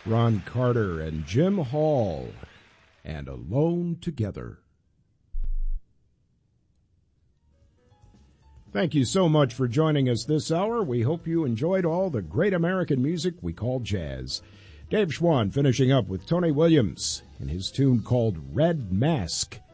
Ron Carter and Jim Hall, and Alone Together. Thank you so much for joining us this hour. We hope you enjoyed all the great American music we call jazz. Dave Schwann finishing up with Tony Williams and his tune called Red Mask.